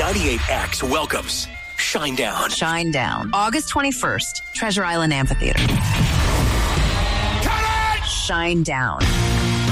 98X welcomes Shinedown. Shinedown. August 21st, Treasure Island Amphitheater. Shinedown.